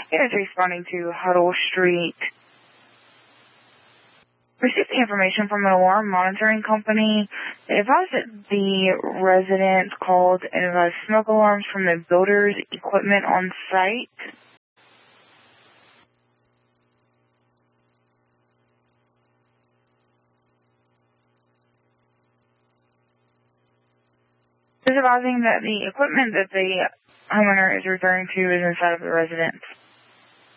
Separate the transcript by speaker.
Speaker 1: It is responding to Huddle Street. Received the information from an alarm monitoring company. They advised that the resident called and advised smoke alarms from the builder's equipment on site. Is advising that the equipment that the homeowner is referring to is inside of the residence.